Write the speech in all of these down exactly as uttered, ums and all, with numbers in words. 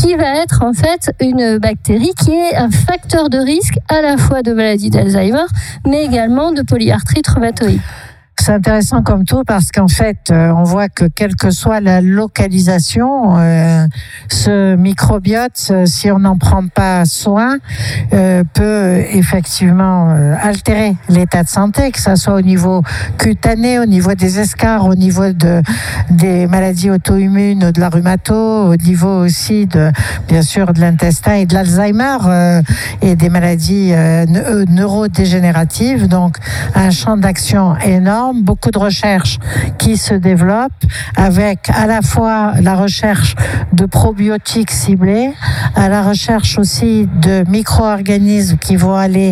qui va être en fait une bactérie qui est un facteur de risque à la fois de maladie d'Alzheimer, mais également de polyarthrite rhumatoïde. C'est intéressant comme tout parce qu'en fait, euh, on voit que quelle que soit la localisation, euh, ce microbiote, euh, si on n'en prend pas soin, euh, peut effectivement euh, altérer l'état de santé, que ça soit au niveau cutané, au niveau des escarres, au niveau de des maladies auto-immunes, de la rhumato, au niveau aussi de, bien sûr, de l'intestin et de l'Alzheimer euh, et des maladies euh, neurodégénératives. Donc, un champ d'action énorme. Beaucoup de recherches qui se développent avec à la fois la recherche de probiotiques ciblés, à la recherche aussi de micro-organismes qui vont aller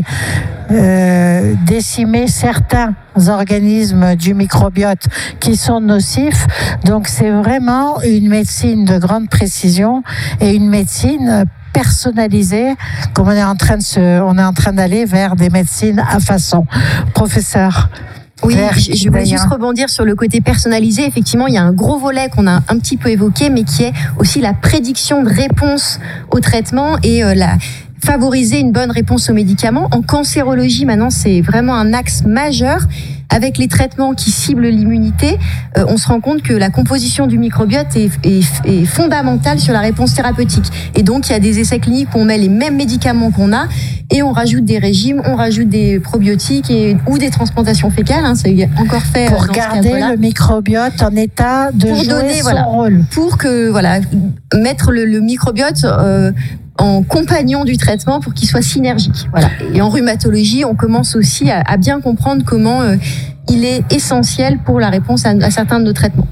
euh, décimer certains organismes du microbiote qui sont nocifs. Donc c'est vraiment une médecine de grande précision et une médecine personnalisée, comme on est en train de se, on est en train d'aller vers des médecines à façon. Professeur. Oui, je, je voulais juste rebondir sur le côté personnalisé. Effectivement, il y a un gros volet qu'on a un petit peu évoqué, mais qui est aussi la prédiction de réponse au traitement et euh, la favoriser une bonne réponse aux médicaments. En cancérologie, maintenant, c'est vraiment un axe majeur. Avec les traitements qui ciblent l'immunité, euh, on se rend compte que la composition du microbiote est, est, est fondamentale sur la réponse thérapeutique. Et donc, il y a des essais cliniques où on met les mêmes médicaments qu'on a et on rajoute des régimes, on rajoute des probiotiques et, ou des transplantations fécales. Hein, c'est encore fait pour garder le microbiote en état de pour jouer donner, son voilà, rôle. Pour que, voilà, mettre le, le microbiote euh, en compagnon du traitement pour qu'il soit synergique. Voilà. Et en rhumatologie, on commence aussi à, à bien comprendre comment euh, il est essentiel pour la réponse à, à certains de nos traitements.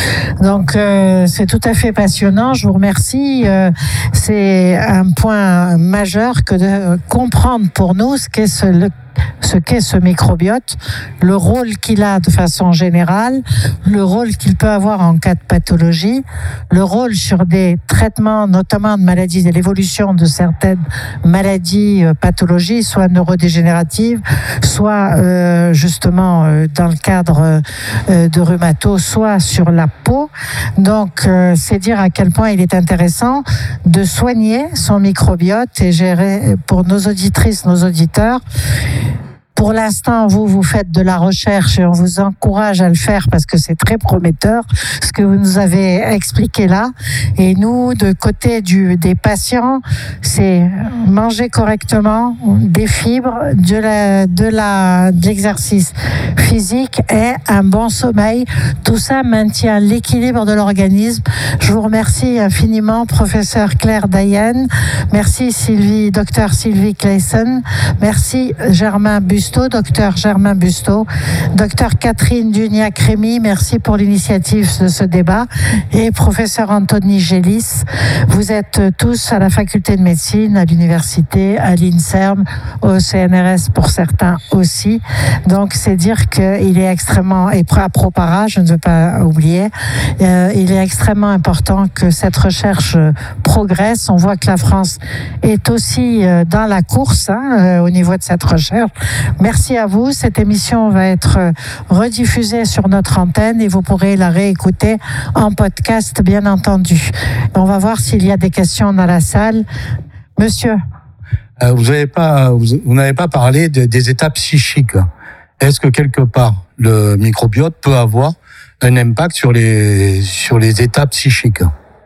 Donc euh, c'est tout à fait passionnant, je vous remercie. Euh, c'est un point majeur que de comprendre pour nous ce qu'est ce, le, ce qu'est ce microbiote, le rôle qu'il a de façon générale, le rôle qu'il peut avoir en cas de pathologie, le rôle sur des traitements, notamment de maladies, de l'évolution de certaines maladies, euh, pathologies, soit neurodégénératives, soit euh, justement euh, dans le cadre euh, de rhumato, soit sur la peau. Donc euh, c'est dire à quel point il est intéressant de soigner son microbiote et gérer pour nos auditrices, nos auditeurs. Pour l'instant, vous, vous faites de la recherche et on vous encourage à le faire parce que c'est très prometteur, ce que vous nous avez expliqué là. Et nous, de côté du, des patients, c'est manger correctement, des fibres, de la, de la, de l'exercice physique et un bon sommeil. Tout ça maintient l'équilibre de l'organisme. Je vous remercie infiniment, professeur Claire Dayen. Merci Sylvie, docteur Sylvie Clayson. Merci Germain Busteau. Docteur Germain Busteau, docteur Catherine Duniac-Rémy, merci pour l'initiative de ce débat, et professeur Anthony Gélis. Vous êtes tous à la faculté de médecine, à l'université, à l'INSERM, au C N R S pour certains aussi. Donc c'est dire qu'il est extrêmement, et à Propara, je ne veux pas oublier, euh, il est extrêmement important que cette recherche progresse. On voit que la France est aussi dans la course hein, au niveau de cette recherche. Merci à vous. Cette émission va être rediffusée sur notre antenne et vous pourrez la réécouter en podcast, bien entendu. On va voir s'il y a des questions dans la salle. Monsieur. Euh, vous n'avez pas, vous, vous n'avez pas parlé de, des états psychiques. Est-ce que quelque part le microbiote peut avoir un impact sur les sur les états psychiques?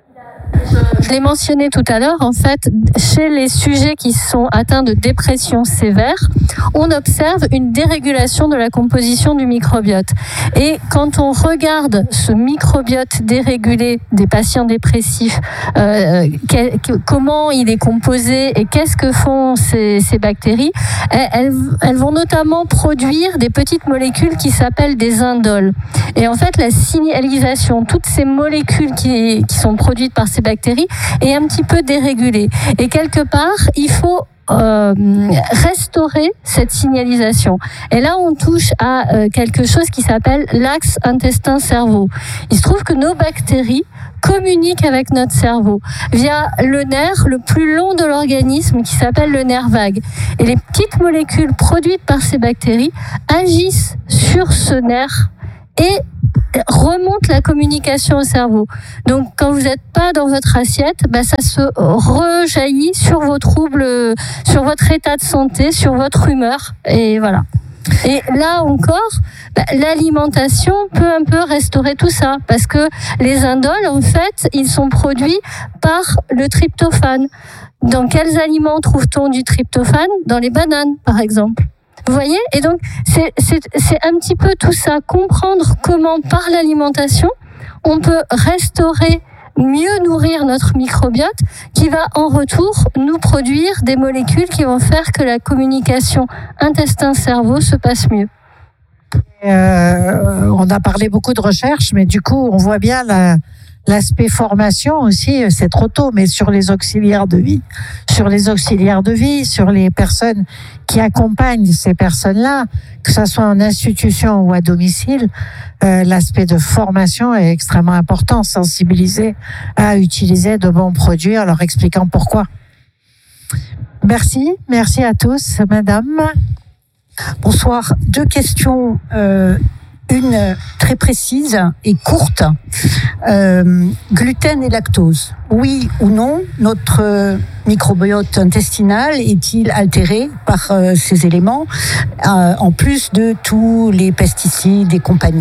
Je l'ai mentionné tout à l'heure, en fait, chez les sujets qui sont atteints de dépression sévère, on observe une dérégulation de la composition du microbiote. Et quand on regarde ce microbiote dérégulé des patients dépressifs, euh, que, que, comment il est composé et qu'est-ce que font ces, ces bactéries, elles, elles vont notamment produire des petites molécules qui s'appellent des indoles. Et en fait, la signalisation, toutes ces molécules qui, qui sont produites par ces bactéries est un petit peu dérégulée. Et quelque part, il faut euh, restaurer cette signalisation. Et là, on touche à euh, quelque chose qui s'appelle l'axe intestin-cerveau. Il se trouve que nos bactéries communiquent avec notre cerveau via le nerf le plus long de l'organisme qui s'appelle le nerf vague. Et les petites molécules produites par ces bactéries agissent sur ce nerf et remonte la communication au cerveau. Donc, quand vous n'êtes pas dans votre assiette, bah, ça se rejaillit sur vos troubles, sur votre état de santé, sur votre humeur, et voilà. Et là encore, bah, l'alimentation peut un peu restaurer tout ça, parce que les indoles, en fait, ils sont produits par le tryptophane. Dans quels aliments trouve-t-on du tryptophane ? Dans les bananes, par exemple. Vous voyez ? Et donc, c'est, c'est, c'est un petit peu tout ça, comprendre comment, par l'alimentation, on peut restaurer, mieux nourrir notre microbiote, qui va en retour nous produire des molécules qui vont faire que la communication intestin-cerveau se passe mieux. Euh, on a parlé beaucoup de recherche, mais du coup, on voit bien la, l'aspect formation aussi, c'est trop tôt, mais sur les auxiliaires de vie, sur les auxiliaires de vie, sur les personnes qui accompagnent ces personnes-là, que ce soit en institution ou à domicile, euh, l'aspect de formation est extrêmement important, sensibiliser à utiliser de bons produits en leur expliquant pourquoi. Merci, merci à tous, madame. Bonsoir. Deux questions, euh, une très précise et courte. Euh, gluten et lactose. Oui ou non, notre microbiote intestinal est-il altéré par euh, ces éléments, euh, en plus de tous les pesticides et compagnie ?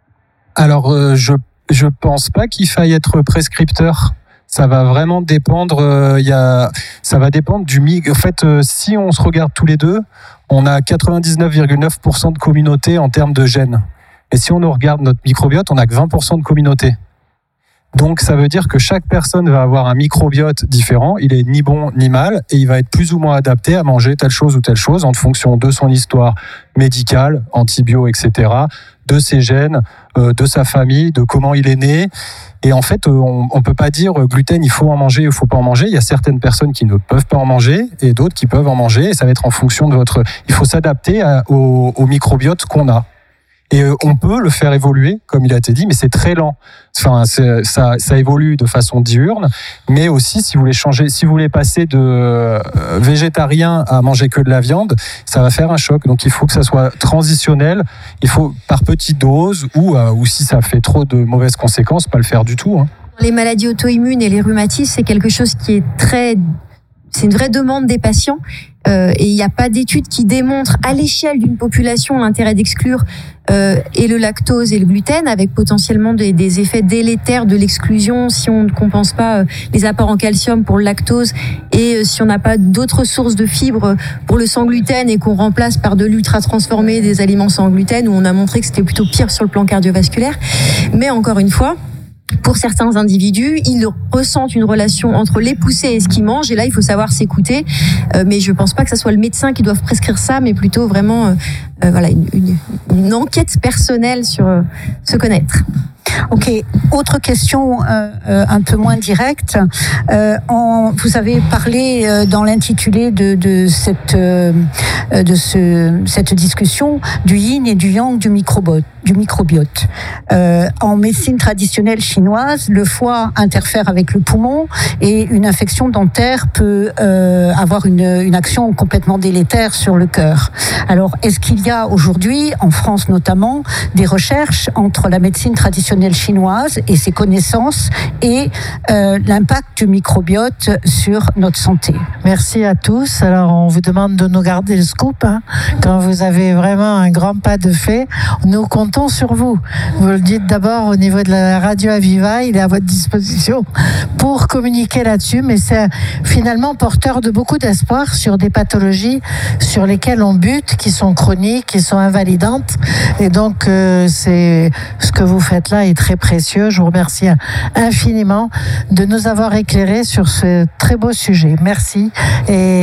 Alors, euh, je je pense pas qu'il faille être prescripteur. Ça va vraiment dépendre. Euh, y a, ça va dépendre du mic. En fait, euh, si on se regarde tous les deux, on a quatre-vingt-dix-neuf virgule neuf pour cent de communauté en termes de gènes. Et si on regarde notre microbiote, on a que vingt pour cent de communauté. Donc, ça veut dire que chaque personne va avoir un microbiote différent. Il est ni bon ni mal et il va être plus ou moins adapté à manger telle chose ou telle chose en fonction de son histoire médicale, antibio, et cetera, de ses gènes, euh, de sa famille, de comment il est né. Et en fait, on ne peut pas dire gluten, il faut en manger, il ne faut pas en manger. Il y a certaines personnes qui ne peuvent pas en manger et d'autres qui peuvent en manger. Et ça va être en fonction de votre... Il faut s'adapter à, au, au microbiote qu'on a. Et on peut le faire évoluer, comme il a été dit, mais c'est très lent. Enfin, c'est, ça, ça évolue de façon diurne, mais aussi si vous voulez changer, si vous voulez passer de végétarien à manger que de la viande, ça va faire un choc. Donc il faut que ça soit transitionnel. Il faut par petites doses ou, euh, ou si ça fait trop de mauvaises conséquences, pas le faire du tout. Hein. Les maladies auto-immunes et les rhumatismes, c'est quelque chose qui est très, c'est une vraie demande des patients. Euh, et il n'y a pas d'études qui démontrent à l'échelle d'une population l'intérêt d'exclure euh, et le lactose et le gluten, avec potentiellement des, des effets délétères de l'exclusion si on ne compense pas euh, les apports en calcium pour le lactose et euh, si on n'a pas d'autres sources de fibres pour le sans gluten et qu'on remplace par de l'ultra transformé des aliments sans gluten, où on a montré que c'était plutôt pire sur le plan cardiovasculaire. Mais encore une fois, pour certains individus, ils ressentent une relation entre les poussées et ce qu'ils mangent, et là il faut savoir s'écouter, euh, mais je pense pas que ce soit le médecin qui doive prescrire ça, mais plutôt vraiment euh, euh, voilà, une, une, une enquête personnelle sur euh, se connaître. Ok, autre question euh, euh, un peu moins directe. Euh, en, vous avez parlé euh, dans l'intitulé de, de, cette, euh, de ce, cette discussion du yin et du yang du microbiote. Du microbiote. Euh, en médecine traditionnelle chinoise, le foie interfère avec le poumon et une infection dentaire peut euh, avoir une, une action complètement délétère sur le cœur. Alors, est-ce qu'il y a aujourd'hui, en France notamment, des recherches entre la médecine traditionnelle chinoise et ses connaissances et euh, l'impact du microbiote sur notre santé? Merci à tous. Alors, on vous demande de nous garder le scoop. Hein. Quand vous avez vraiment un grand pas de fait, nous comptons sur vous. Vous le dites d'abord au niveau de la radio Aviva, il est à votre disposition pour communiquer là-dessus, mais c'est finalement porteur de beaucoup d'espoir sur des pathologies sur lesquelles on bute, qui sont chroniques, qui sont invalidantes. Et donc, euh, c'est ce que vous faites là est très précieux. Je vous remercie infiniment de nous avoir éclairés sur ce très beau sujet. Merci. Et